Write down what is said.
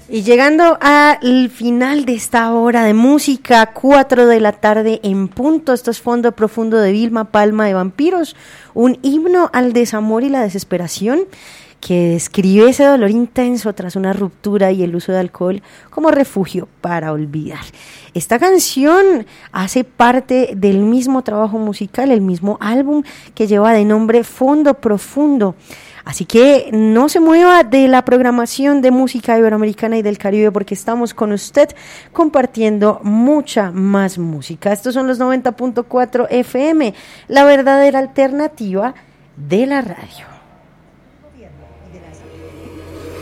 Y llegando al final de esta hora de música, 4 de la tarde en punto, esto es Fondo Profundo de Vilma Palma de Vampiros, un himno al desamor y la desesperación que describe ese dolor intenso tras una ruptura y el uso de alcohol como refugio para olvidar. Esta canción hace parte del mismo trabajo musical, el mismo álbum que lleva de nombre Fondo Profundo. Así que no se mueva de la programación de música iberoamericana y del Caribe porque estamos con usted compartiendo mucha más música. Estos son los 90.4 FM, la verdadera alternativa de la radio.